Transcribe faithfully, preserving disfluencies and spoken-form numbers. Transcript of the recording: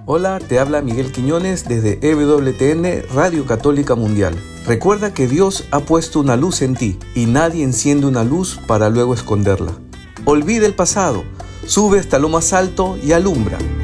Hola, te habla Miguel Quiñones desde E W T N Radio Católica Mundial. Recuerda que Dios ha puesto una luz en ti y nadie enciende una luz para luego esconderla. Olvida el pasado, sube hasta lo más alto y alumbra.